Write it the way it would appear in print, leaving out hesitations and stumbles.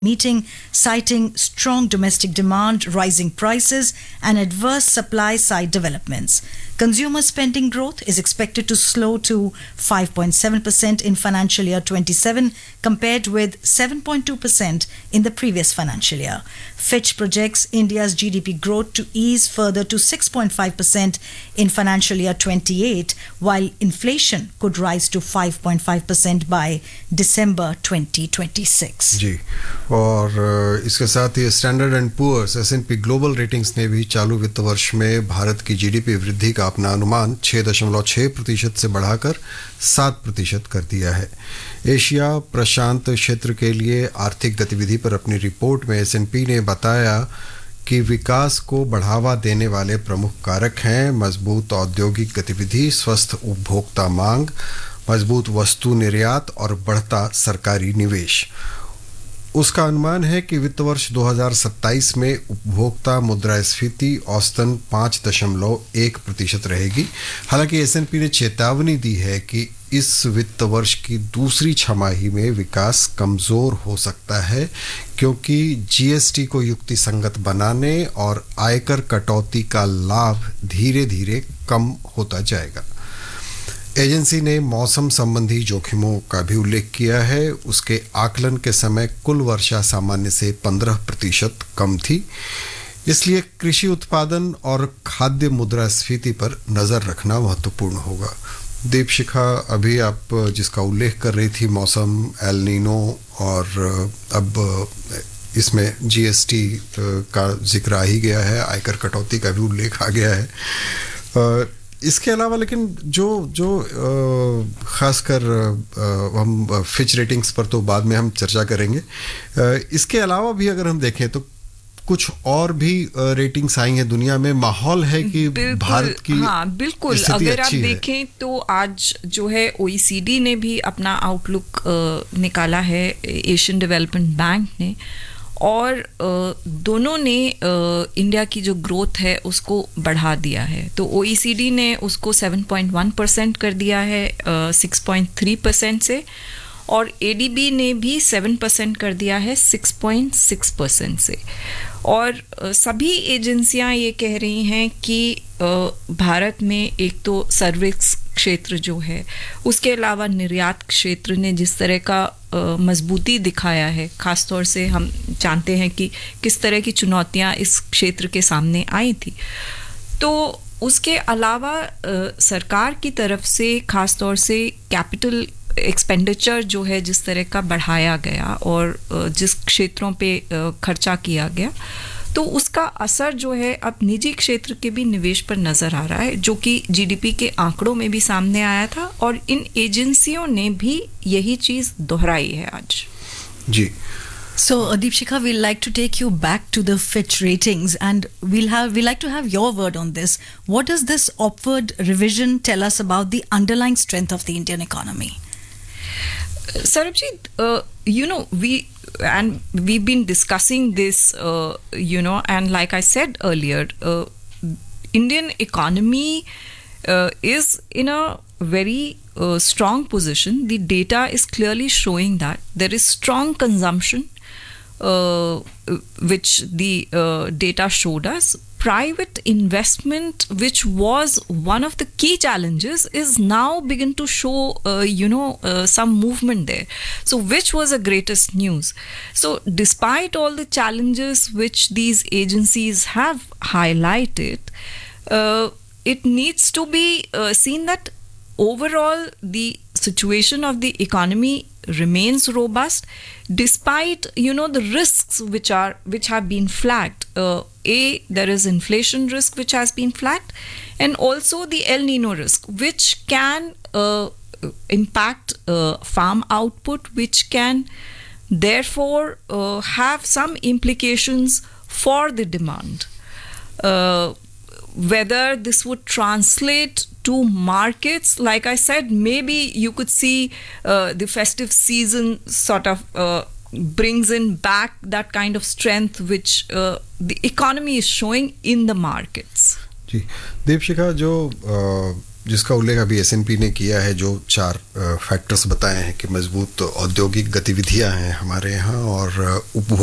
meeting, citing strong domestic demand, rising prices, and adverse supply side developments. Consumer spending growth is expected to slow to 5.7% in financial year 27 compared with 7.2% in the previous financial year. Fitch projects India's GDP growth to ease further to 6.5% in financial year 28, while inflation could rise to 5.5% by December 2026. जी, और इसके साथ ही standard and Poor's S&P global ratings ने भी चालू वित्त वर्ष में भारत की जीडीपी वृद्धि का अपना अनुमान 6.6% से बढ़ाकर 7% कर दिया है. एशिया प्रशांत क्षेत्र के लिए आर्थिक गतिविधि पर अपनी रिपोर्ट में S&P ने बताया कि विकास को बढ़ावा देने वाले प्रमुख कारक हैं मजबूत औद्योगिक गतिविधि, स्वस्थ उपभोक्ता मांग, मजबूत वस्तु निर्यात और बढ़ता सरकारी निवेश. उसका अनुमान है कि वित्त वर्ष 2027 में उपभोक्ता मुद्रास्फीति औसतन 5.1% रहेगी. हालांकि S&P ने चेतावनी दी है कि इस वित्त वर्ष की दूसरी छमाही में विकास कमज़ोर हो सकता है क्योंकि जीएसटी को युक्तिसंगत बनाने और आयकर कटौती का लाभ धीरे धीरे कम होता जाएगा. एजेंसी ने मौसम संबंधी जोखिमों का भी उल्लेख किया है. उसके आकलन के समय कुल वर्षा सामान्य से 15% कम थी, इसलिए कृषि उत्पादन और खाद्य मुद्रास्फीति पर नज़र रखना महत्वपूर्ण होगा. दीपशिखा, अभी आप जिसका उल्लेख कर रही थी मौसम, एल नीनो और अब इसमें जीएसटी का जिक्र आ ही गया है, आयकर कटौती का भी उल्लेख आ गया है. इसके अलावा लेकिन जो खासकर हम फिच रेटिंग्स पर तो बाद में हम चर्चा करेंगे. इसके अलावा भी अगर हम देखें तो कुछ और भी रेटिंग्स आई हैं दुनिया में. माहौल है कि भारत की बिल्कुल अगर आप देखें तो आज जो है OECD ने भी अपना आउटलुक निकाला है, एशियन डेवलपमेंट बैंक ने, और दोनों ने इंडिया की जो ग्रोथ है उसको बढ़ा दिया है. तो OECD ने उसको 7.1% कर दिया है 6.3% से, और ADB ने भी 7% कर दिया है 6.6% से. और सभी एजेंसियां ये कह रही हैं कि भारत में एक तो सर्विस क्षेत्र जो है, उसके अलावा निर्यात क्षेत्र ने जिस तरह का मजबूती दिखाया है, ख़ास तौर से हम जानते हैं कि किस तरह की चुनौतियां इस क्षेत्र के सामने आई थी. तो उसके अलावा सरकार की तरफ से ख़ास तौर से कैपिटल एक्सपेंडिचर जो है जिस तरह का बढ़ाया गया और जिस क्षेत्रों पे खर्चा किया गया, तो उसका असर जो है अब निजी क्षेत्र के भी निवेश पर नज़र आ रहा है, जो कि जीडीपी के आंकड़ों में भी सामने आया था, और इन एजेंसियों ने भी यही चीज़ दोहराई है आज. जी. So, Deepshikha, we'd like to take you back to the Fitch ratings, and we'd like to have your word on this. What does this upward revision tell us about the underlying strength of the Indian economy? Sarabjit, we've been discussing this, and like I said earlier, Indian economy is in a very strong position. The data is clearly showing that there is strong consumption, which the data showed us. Private investment, which was one of the key challenges, is now begin to show, some movement there. So, which was the greatest news? So, despite all the challenges which these agencies have highlighted, it needs to be seen that overall the situation of the economy remains robust despite the risks which have been flagged. There is inflation risk which has been flagged, and also the El Nino risk, which can impact farm output, which can therefore have some implications for the demand. Whether this would translate to markets, like I said, maybe you could see the festive season sort of brings in back that kind of strength which the economy is showing in the markets. जी, दीपशिखा, जो जिसका उल्लेख अभी S&P ने किया है, जो 4 factors बताए हैं कि मजबूत औद्योगिक गतिविधियां हैं हमारे यहाँ और उपभोग